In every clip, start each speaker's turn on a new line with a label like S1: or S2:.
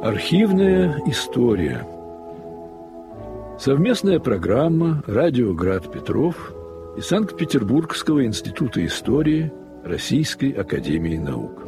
S1: Архивная история. Совместная программа «Радио Град Петров» и Санкт-Петербургского института истории Российской академии наук.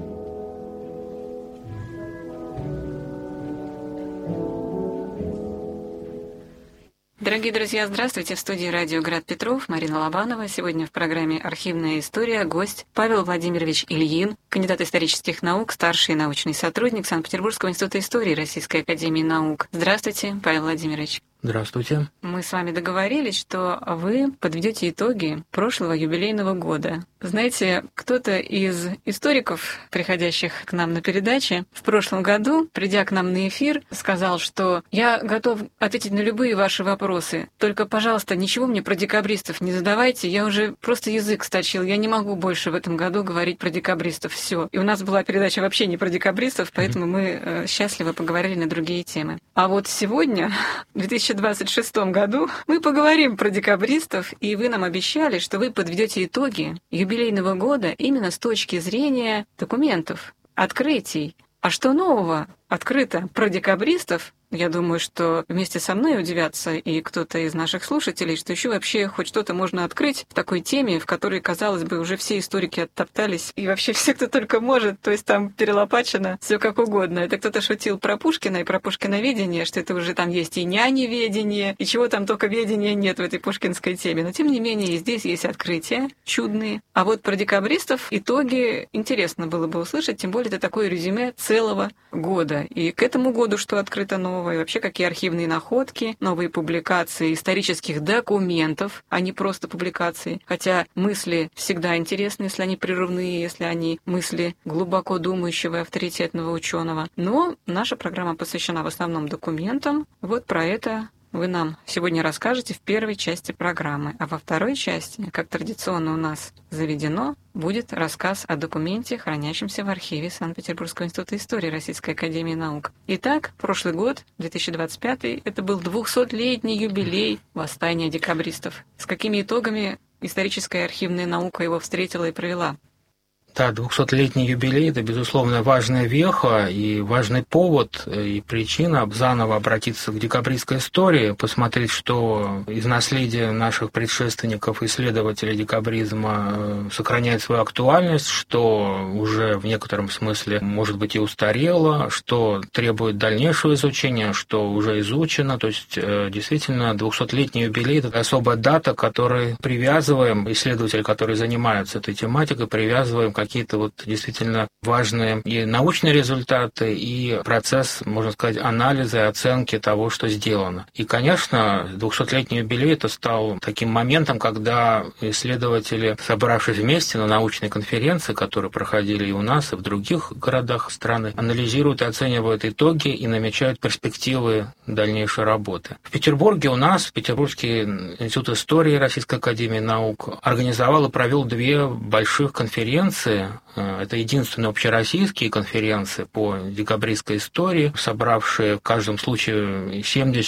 S2: Дорогие друзья, здравствуйте! В студии «Радио Град Петров» Марина Лобанова. Сегодня в программе «Архивная история» гость Павел Владимирович Ильин, кандидат исторических наук, старший научный сотрудник Санкт-Петербургского института истории Российской академии наук. Здравствуйте, Павел Владимирович.
S3: Здравствуйте.
S2: Мы с вами договорились, что вы подведете итоги прошлого юбилейного года. Знаете, кто-то из историков, приходящих к нам на передачи, в прошлом году, придя к нам на эфир, сказал, что я готов ответить на любые ваши вопросы, только, пожалуйста, ничего мне про декабристов не задавайте, я уже просто язык сточил, я не могу больше в этом году говорить про декабристов, все. И у нас была передача вообще не про декабристов, поэтому мы счастливо поговорили на другие темы. А вот сегодня, в 2026 году, мы поговорим про декабристов, и вы нам обещали, что вы подведете итоги юбилейного года именно с точки зрения документов, открытий. А что нового открыто про декабристов? Я думаю, что вместе со мной удивятся и кто-то из наших слушателей, что еще вообще хоть что-то можно открыть в такой теме, в которой, казалось бы, уже все историки оттоптались, и вообще все, кто только может, то есть там перелопачено все как угодно. Это кто-то шутил про Пушкина и про пушкиноведение, что это уже там есть и няневедение, и чего там только ведения нет в этой пушкинской теме. Но, тем не менее, и здесь есть открытия чудные. А вот про декабристов итоги интересно было бы услышать, тем более это такое резюме целого года. И к этому году что открыто новое, и вообще какие архивные находки, новые публикации исторических документов, а не просто публикации. Хотя мысли всегда интересны, если они прерывные, если они мысли глубоко думающего и авторитетного ученого. Но наша программа посвящена в основном документам. Вот про это вы нам сегодня расскажете в первой части программы. А во второй части, как традиционно у нас заведено, будет рассказ о документе, хранящемся в архиве Санкт-Петербургского института истории Российской академии наук. Итак, прошлый год, 2025, это был 200-летний юбилей восстания декабристов. С какими итогами историческая архивная наука его встретила и провела?
S3: Да, 200-летний юбилей – это, безусловно, важная веха и важный повод и причина заново обратиться к декабристской истории, посмотреть, что из наследия наших предшественников, исследователей декабризма, сохраняет свою актуальность, что уже в некотором смысле, может быть, и устарело, что требует дальнейшего изучения, что уже изучено. То есть, действительно, 200-летний юбилей – это особая дата, к которой привязываем, исследователи, которые занимаются этой тематикой, привязываем какие-то вот действительно важные и научные результаты, и процесс, можно сказать, анализа и оценки того, что сделано. И, конечно, 200-летний юбилей это стал таким моментом, когда исследователи, собравшись вместе на научной конференции, которые проходили и у нас, и в других городах страны, анализируют и оценивают итоги и намечают перспективы дальнейшей работы. В Петербурге у нас Петербургский институт истории Российской академии наук организовал и провел две больших конференции. Это единственные общероссийские конференции по декабристской истории, собравшие в каждом случае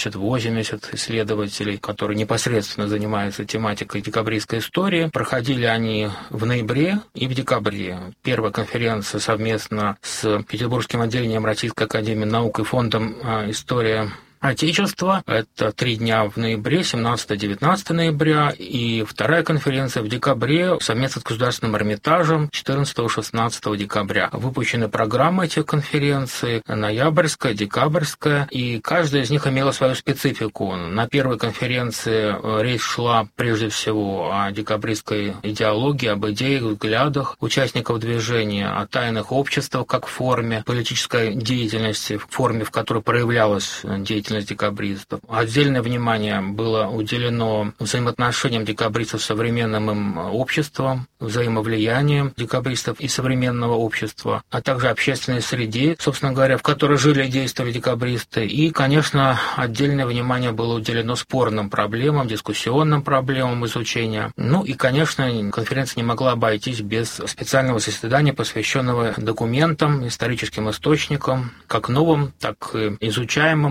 S3: 70-80 исследователей, которые непосредственно занимаются тематикой декабристской истории. Проходили они в ноябре и в декабре. Первая конференция совместно с Петербургским отделением Российской академии наук и фондом «История Отечества». Это 3 дня в ноябре, 17-19 ноября, и вторая конференция в декабре совместно с Государственным Эрмитажем 14-16 декабря. Выпущены программы этих конференций, ноябрьская, декабрьская, и каждая из них имела свою специфику. На первой конференции речь шла прежде всего о декабристской идеологии, об идеях, взглядах участников движения, о тайных обществах как форме политической деятельности, в форме, в которой проявлялась деятельность декабристов. Отдельное внимание было уделено взаимоотношениям декабристов с современным им обществом, взаимовлиянием декабристов и современного общества, а также общественной среде, собственно говоря, в которой жили и действовали декабристы. И, конечно, отдельное внимание было уделено спорным проблемам, дискуссионным проблемам изучения. Ну и, конечно, конференция не могла обойтись без специального заседания, посвященного документам, историческим источникам, как новым, так и изучаемым активно,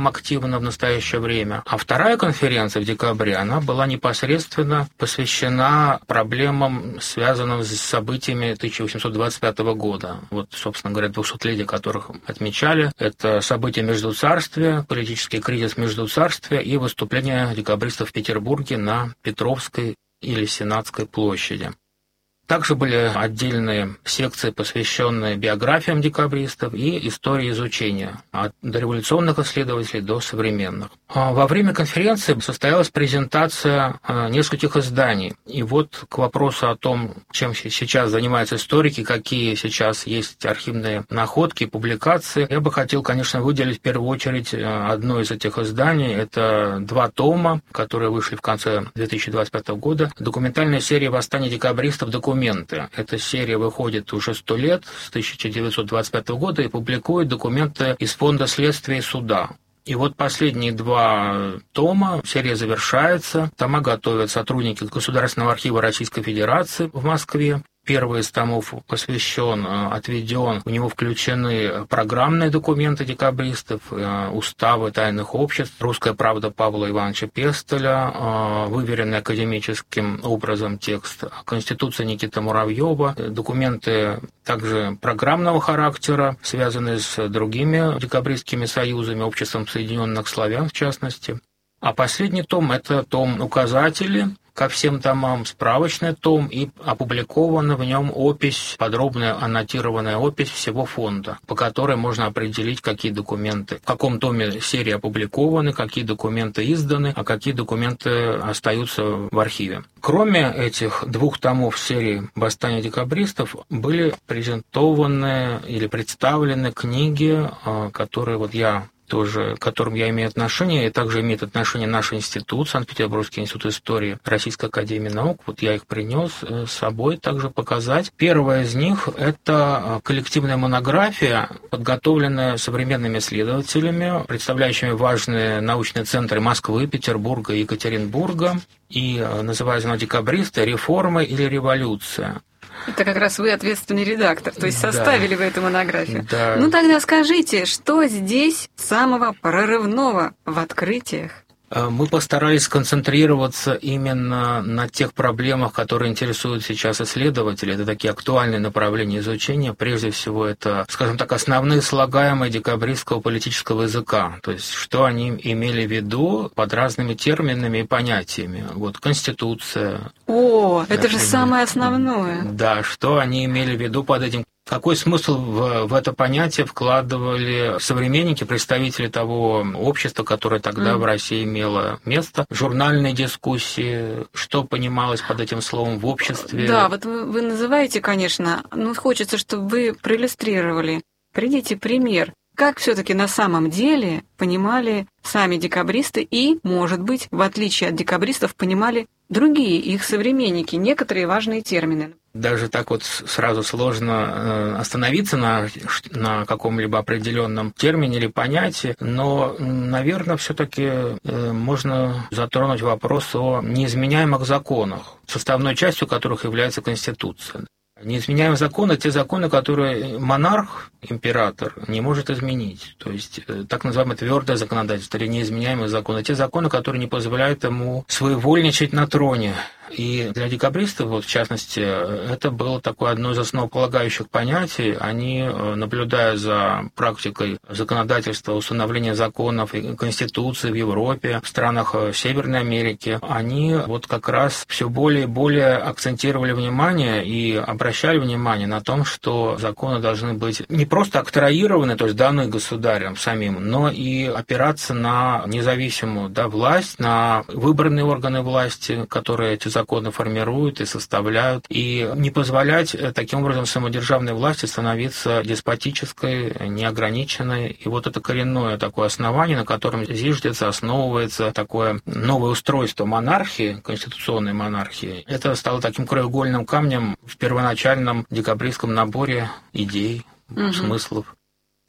S3: зафиксировано в настоящее время. А вторая конференция в декабре, она была непосредственно посвящена проблемам, связанным с событиями 1825 года. Вот, собственно говоря, 200-летие которых отмечали. Это события Междуцарствия, политический кризис Междуцарствия и выступление декабристов в Петербурге на Петровской или Сенатской площади. Также были отдельные секции, посвященные биографиям декабристов и истории изучения, от дореволюционных исследователей до современных. Во время конференции состоялась презентация нескольких изданий. И вот к вопросу о том, чем сейчас занимаются историки, какие сейчас есть архивные находки, публикации, я бы хотел, конечно, выделить в первую очередь одно из этих изданий. Это 2 тома, которые вышли в конце 2025 года. Документальная серия «Восстание декабристов. Документы». Эта серия выходит уже 100 лет, с 1925 года, и публикует документы из Фонда следствия и суда. И вот последние 2 тома, серия завершается. Тома готовят сотрудники Государственного архива Российской Федерации в Москве. Первый из томов посвящен, отведен, в него включены программные документы декабристов, уставы тайных обществ, «Русская правда» Павла Ивановича Пестеля, выверенный академическим образом текст, Конституция Никиты Муравьева, документы также программного характера, связанные с другими декабристскими союзами, Обществом Соединенных Славян в частности. А последний том – это том «Указатели» ко всем томам, справочный том, и опубликована в нем опись, подробная аннотированная опись всего фонда, по которой можно определить, какие документы, в каком томе серии опубликованы, какие документы изданы, а какие документы остаются в архиве. Кроме этих 2 томов серии «Восстание декабристов» были презентованы или представлены книги, которые вот я тоже, к которым я имею отношение, и также имеет отношение наш институт, Санкт-Петербургский институт истории Российской академии наук. Вот я их принес с собой также показать. Первая из них – это коллективная монография, подготовленная современными исследователями, представляющими важные научные центры Москвы, Петербурга и Екатеринбурга. И называется она «Декабристы. Реформы или революция».
S2: Это как раз вы ответственный редактор, то есть составили вы эту монографию.
S3: Да.
S2: Ну тогда скажите, что здесь самого прорывного в открытиях?
S3: Мы постарались сконцентрироваться именно на тех проблемах, которые интересуют сейчас исследователей. Это такие актуальные направления изучения. Прежде всего, это, скажем так, основные слагаемые декабристского политического языка. То есть, что они имели в виду под разными терминами и понятиями. Вот Конституция.
S2: О, это же самое основное.
S3: Да, что они имели в виду под этим. Какой смысл в это понятие вкладывали современники, представители того общества, которое тогда в России имело место, журнальные дискуссии, что понималось под этим словом в обществе?
S2: Да, вот вы называете, конечно, но хочется, чтобы вы проиллюстрировали. Приведите пример. Как все-таки на самом деле понимали сами декабристы и, может быть, в отличие от декабристов, понимали другие их современники, некоторые важные термины?
S3: Даже так вот сразу сложно остановиться на каком-либо определенном термине или понятии, но, наверное, все-таки можно затронуть вопрос о неизменяемых законах, составной частью которых является Конституция. Неизменяемые законы – те законы, которые монарх, император, не может изменить. То есть так называемое твердое законодательство или неизменяемые законы – те законы, которые не позволяют ему своевольничать на троне. И для декабристов, вот, в частности, это было такое одно из основополагающих понятий. Они, наблюдая за практикой законодательства, установления законов и конституции в Европе, в странах Северной Америки, они вот как раз все более и более акцентировали внимание и обращали внимание на том, что законы должны быть не просто октроированы, то есть даны государем самим, но и опираться на независимую власть, на выбранные органы власти, которые эти законы формируют и составляют, и не позволять таким образом самодержавной власти становиться деспотической, неограниченной. И вот это коренное такое основание, на котором зиждется, основывается такое новое устройство монархии, конституционной монархии. Это стало таким краеугольным камнем в первоначальном декабристском наборе идей, смыслов.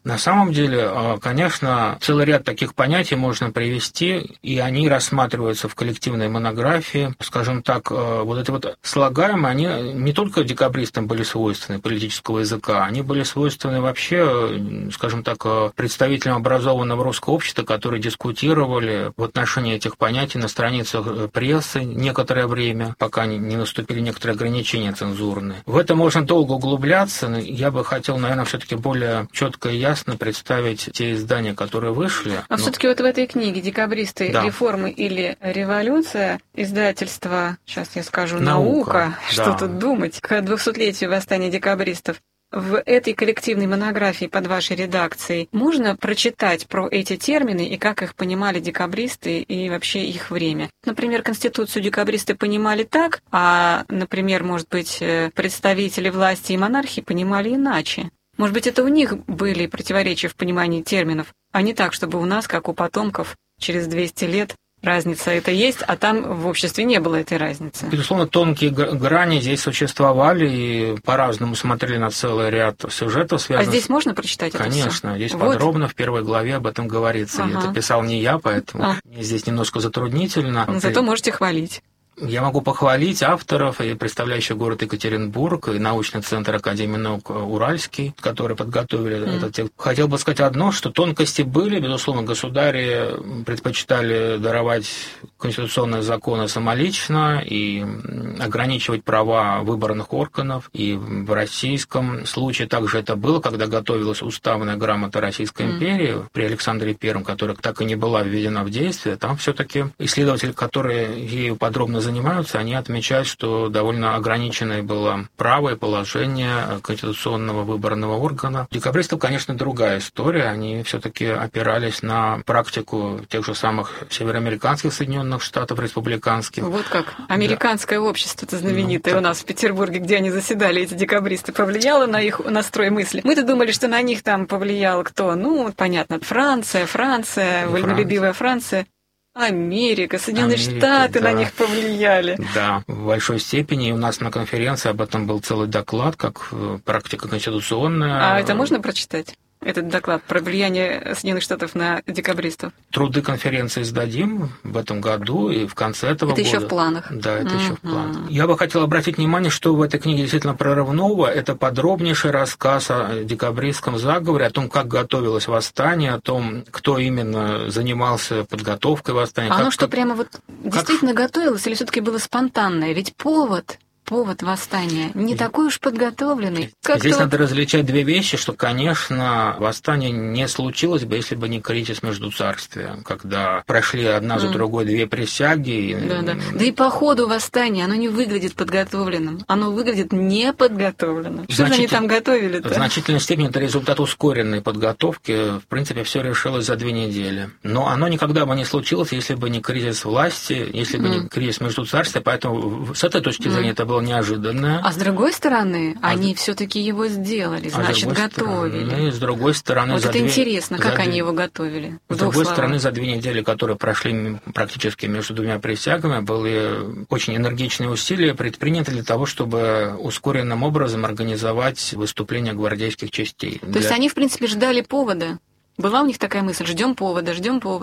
S3: На самом деле, конечно, целый ряд таких понятий можно привести, и они рассматриваются в коллективной монографии. Скажем так, вот эти вот слагаемые, они не только декабристам были свойственны политического языка, они были свойственны вообще, скажем так, представителям образованного русского общества, которые дискутировали в отношении этих понятий на страницах прессы некоторое время, пока не наступили некоторые ограничения цензурные. В это можно долго углубляться, но я бы хотел, наверное, все-таки более четко и ясно представить те издания, которые вышли.
S2: А все-таки вот в этой книге «Декабристы. Да. Реформы или революция», издательство, сейчас я скажу, «Наука», что да. Тут думать, к 200-летию восстания декабристов. В этой коллективной монографии под вашей редакцией можно прочитать про эти термины и как их понимали декабристы и вообще их время. Например, Конституцию декабристы понимали так, а, например, может быть, представители власти и монархии понимали иначе. Может быть, это у них были противоречия в понимании терминов, а не так, чтобы у нас, как у потомков, через 200 лет разница это есть, а там в обществе не было этой разницы.
S3: Безусловно, тонкие грани здесь существовали и по-разному смотрели на целый ряд сюжетов, связанных...
S2: А здесь можно прочитать это все?
S3: Конечно, здесь вот. Подробно в первой главе об этом говорится. Ага. Это писал не я, поэтому мне здесь немножко затруднительно.
S2: Но зато можете хвалить.
S3: Я могу похвалить авторов, представляющих город Екатеринбург, и научный центр Академии наук Уральский, которые подготовили этот текст. Хотел бы сказать одно, что тонкости были, безусловно, государи предпочитали даровать конституционные законы самолично и ограничивать права выборных органов. И в российском случае также это было, когда готовилась уставная грамота Российской империи при Александре I, которая так и не была введена в действие. Там все-таки исследователи, которые ею подробно занимаются, они отмечают, что довольно ограниченное было право и положение конституционного выборного органа. Декабристов, конечно, другая история. Они все-таки опирались на практику тех же самых североамериканских Соединенных Штатов, республиканских.
S2: Вот как. Американское общество-то знаменитое у нас в Петербурге, где они заседали, эти декабристы, повлияло на их настрой мысли. Мы-то думали, что на них там повлиял кто? Ну, понятно, Франция, вольнолюбивая Франция. Америка, Соединенные Штаты на них повлияли.
S3: Да, в большой степени. И у нас на конференции об этом был целый доклад, как практика конституционная.
S2: А это можно прочитать? Этот доклад про влияние Соединенных Штатов на декабристов?
S3: Труды конференции сдадим в этом году и в конце этого года.
S2: Это еще в планах.
S3: Да, это еще в планах. Я бы хотел обратить внимание, что в этой книге действительно прорывного. Это подробнейший рассказ о декабристском заговоре, о том, как готовилось восстание, о том, кто именно занимался подготовкой восстания.
S2: Оно что, прямо вот действительно готовилось или все-таки было спонтанное? Ведь повод восстания не такой уж подготовленный.
S3: Здесь надо различать две вещи, что, конечно, восстание не случилось бы, если бы не кризис междуцарствия, когда прошли одна за другой две присяги.
S2: Да и по ходу восстания оно не выглядит подготовленным, оно выглядит неподготовленным. Что же они там готовили-то?
S3: В значительной степени это результат ускоренной подготовки. В принципе, все решилось за 2 недели. Но оно никогда бы не случилось, если бы не кризис власти, если бы не кризис междуцарствия. Поэтому с этой точки зрения это было неожиданно.
S2: А с другой стороны, они все-таки его сделали, значит, готовили.
S3: С другой стороны,
S2: вот это интересно, как они его готовили.
S3: С другой стороны, за 2 недели, которые прошли практически между 2 присягами, были очень энергичные усилия предприняты для того, чтобы ускоренным образом организовать выступление гвардейских частей.
S2: То есть они, в принципе, ждали повода? Была у них такая мысль: ждем повода.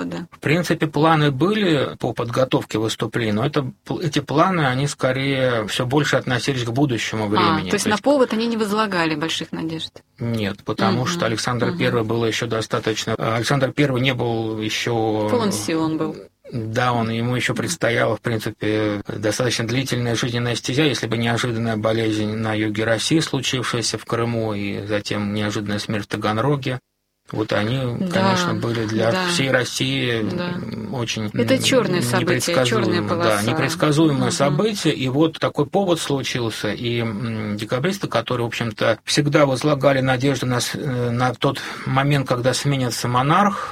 S3: В принципе, планы были по подготовке выступлений, но эти планы, они скорее все больше относились к будущему времени.
S2: То есть на повод они не возлагали больших надежд?
S3: Нет, потому что Александр I было еще достаточно... Александр I не был еще...
S2: Полон сил он был.
S3: Да, ему еще предстояла, в принципе, достаточно длительная жизненная стезя, если бы неожиданная болезнь на юге России, случившаяся в Крыму, и затем неожиданная смерть в Таганроге. Вот они, конечно, были для всей России очень
S2: это черное событие, черная полоса.
S3: Да, непредсказуемое событие. И вот такой повод случился. И декабристы, которые, в общем-то, всегда возлагали надежды на тот момент, когда сменится монарх,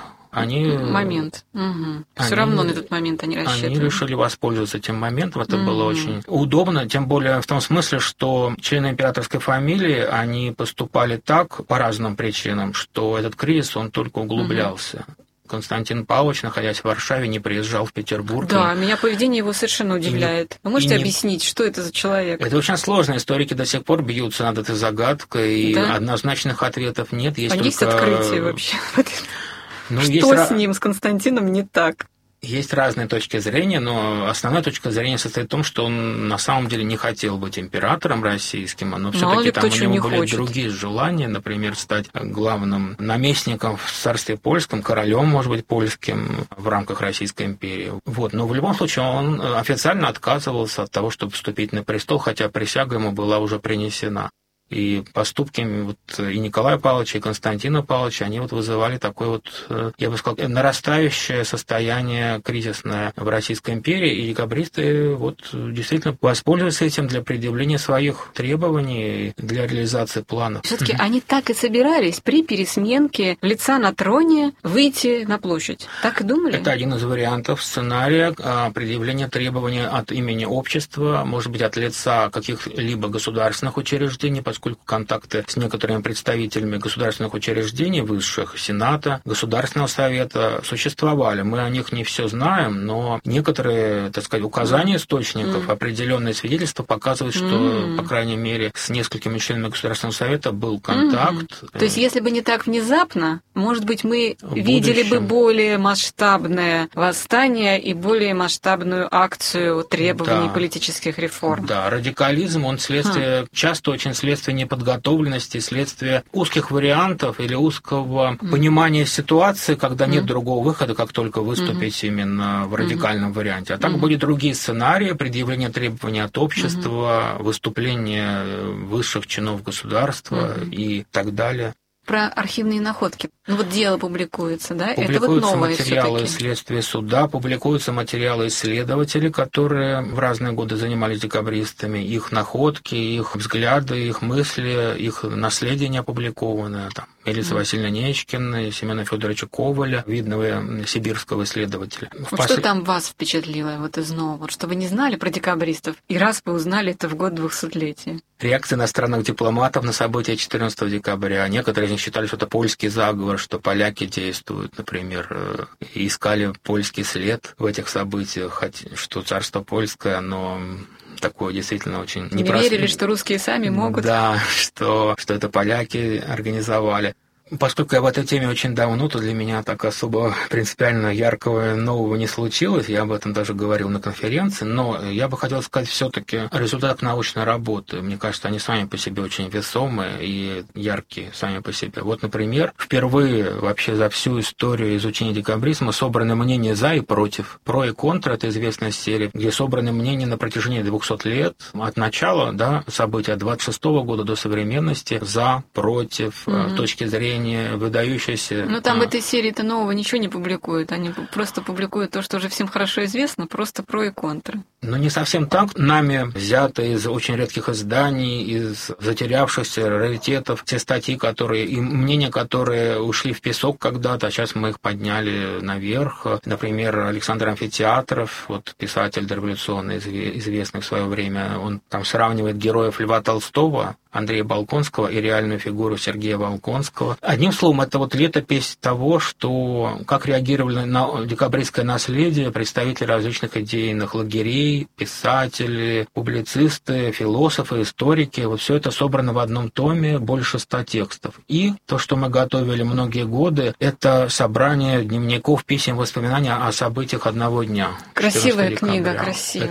S2: Все равно на этот момент они рассчитывали.
S3: Они решили воспользоваться этим моментом. Это было очень удобно, тем более в том смысле, что члены императорской фамилии, они поступали так по разным причинам, что этот кризис, он только углублялся. Константин Павлович, находясь в Варшаве, не приезжал в Петербург.
S2: Да, меня поведение его совершенно удивляет. Вы можете объяснить, что это за человек?
S3: Это очень сложно. Историки до сих пор бьются над этой загадкой, и однозначных ответов нет.
S2: Есть открытие вообще? С ним, с Константином, не так?
S3: Есть разные точки зрения, но основная точка зрения состоит в том, что он на самом деле не хотел быть императором российским, но все-таки там у него были другие желания, например, стать главным наместником в царстве польском, королем, может быть, польским в рамках Российской империи. Но в любом случае он официально отказывался от того, чтобы вступить на престол, хотя присяга ему была уже принесена. И поступки и Николая Павловича, и Константина Павловича, они вызывали такое я бы сказал, нарастающее состояние кризисное в Российской империи, и декабристы действительно воспользовались этим для предъявления своих требований, для реализации планов.
S2: Все-таки они так и собирались при пересменке лица на троне выйти на площадь. Так и думали?
S3: Это один из вариантов сценария предъявления требований от имени общества, может быть, от лица каких-либо государственных учреждений, поскольку контакты с некоторыми представителями государственных учреждений, высших, Сената, Государственного совета существовали. Мы о них не все знаем, но некоторые, указания источников, определенные свидетельства показывают, что, по крайней мере, с несколькими членами Государственного совета был контакт.
S2: То есть, если бы не так внезапно, может быть, мы видели бы более масштабное восстание и более масштабную акцию требований политических реформ.
S3: Да, радикализм, он часто очень следствие неподготовленности, следствие узких вариантов или узкого понимания ситуации, когда нет другого выхода, как только выступить именно в радикальном варианте. А так были другие сценарии: предъявление требований от общества, выступление высших чинов государства и так далее.
S2: Про архивные находки. Дело публикуется, да?
S3: Публикуются
S2: это новое
S3: материалы следствия суда, публикуются материалы исследователей, которые в разные годы занимались декабристами, их находки, их взгляды, их мысли, их наследие не опубликованное. Элиса Васильевна Нечкина, Семена Федоровича Коваля, видного сибирского исследователя.
S2: Что там вас впечатлило из нового? Что вы не знали про декабристов, и раз вы узнали это в год 200-летия?
S3: Реакция иностранных дипломатов на события 14 декабря. Некоторые из них считали, что это польский заговор, что поляки действуют, например, и искали польский след в этих событиях, что царство польское, оно такое действительно очень непростое.
S2: Не верили, что русские сами могут?
S3: Да, что это поляки организовали. Поскольку я в этой теме очень давно, то для меня так особо принципиально яркого нового не случилось. Я об этом даже говорил на конференции. Но я бы хотел сказать все-таки о результатах научной работы. Мне кажется, они сами по себе очень весомые и яркие сами по себе. Например, впервые вообще за всю историю изучения декабризма собраны мнения за и против. Про и контра — это известная серия, где собраны мнения на протяжении 200 лет от начала события, от 26-го года до современности, за, против, точки зрения выдающиеся.
S2: Но там в этой серии-то нового ничего не публикуют. Они просто публикуют то, что уже всем хорошо известно, просто про и контра.
S3: Но не совсем так. Нами взято из очень редких изданий, из затерявшихся раритетов, те статьи, и мнения, которые ушли в песок когда-то, а сейчас мы их подняли наверх. Например, Александр Амфитеатров, писатель дореволюционный, известный в свое время, он там сравнивает героев Льва Толстого, Андрея Болконского и реальную фигуру Сергея Волконского. Одним словом, это летопись того, как реагировали на декабристское наследие представители различных идейных лагерей, писатели, публицисты, философы, историки. Все это собрано в одном томе, больше 100 текстов. И то, что мы готовили многие годы, это собрание дневников, писем, воспоминаний о событиях одного дня.
S2: Красивая книга, красивая.